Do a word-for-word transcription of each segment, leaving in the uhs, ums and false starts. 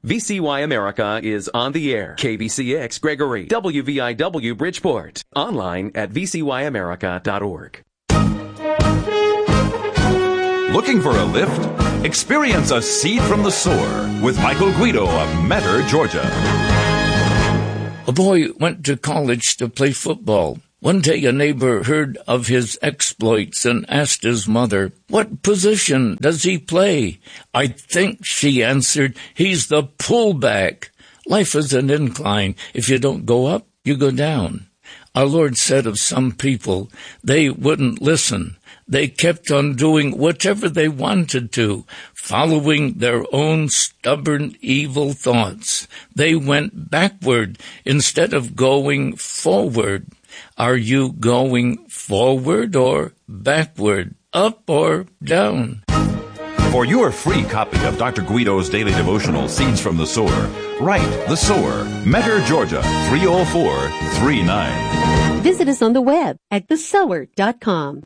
V C Y America is on the air. K B C X Gregory, W V I W Bridgeport. Online at v c y america dot org. Looking for a lift? Experience a seed from the sower with Michael Guido of Metter, Georgia. A boy went to college to play football. One day a neighbor heard of his exploits and asked his mother, "What position does he play?" "I think," she answered, "he's the pullback." Life is an incline. If you don't go up, you go down. Our Lord said of some people, they wouldn't listen. They kept on doing whatever they wanted to, following their own stubborn, evil thoughts. They went backward instead of going forward. Are you going forward or backward, up or down? For your free copy of Doctor Guido's daily devotional, Seeds from the Sower, write The Sower, Metter, Georgia, three oh four three nine. Visit us on the web at the sower dot com.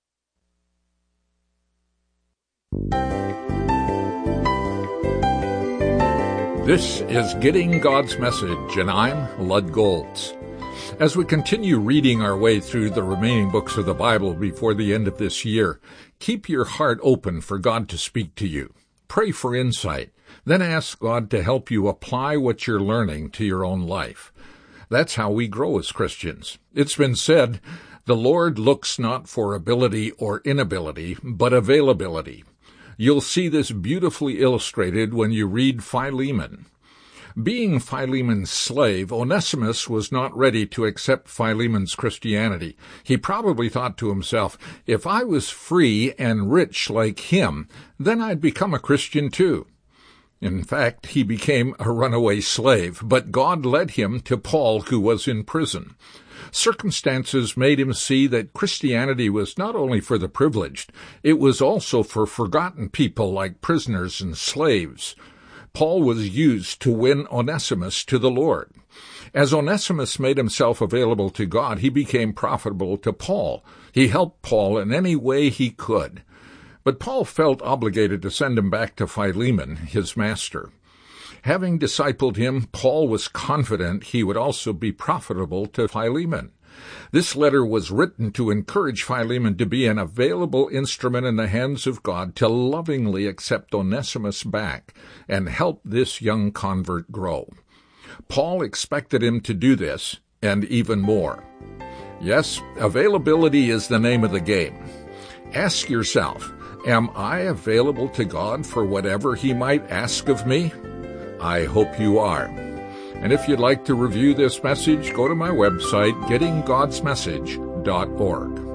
This is Getting God's Message, and I'm Lud Goltz. As we continue reading our way through the remaining books of the Bible before the end of this year, keep your heart open for God to speak to you. Pray for insight. Then ask God to help you apply what you're learning to your own life. That's how we grow as Christians. It's been said, the Lord looks not for ability or inability, but availability. You'll see this beautifully illustrated when you read Philemon. Being Philemon's slave, Onesimus was not ready to accept Philemon's Christianity. He probably thought to himself, if I was free and rich like him, then I'd become a Christian too. In fact, he became a runaway slave, but God led him to Paul, who was in prison. Circumstances made him see that Christianity was not only for the privileged, it was also for forgotten people like prisoners and slaves. Paul was used to win Onesimus to the Lord. As Onesimus made himself available to God, he became profitable to Paul. He helped Paul in any way he could. But Paul felt obligated to send him back to Philemon, his master. Having discipled him, Paul was confident he would also be profitable to Philemon. This letter was written to encourage Philemon to be an available instrument in the hands of God to lovingly accept Onesimus back and help this young convert grow. Paul expected him to do this, and even more. Yes, availability is the name of the game. Ask yourself, am I available to God for whatever He might ask of me? I hope you are. And if you'd like to review this message, go to my website, getting gods message dot org.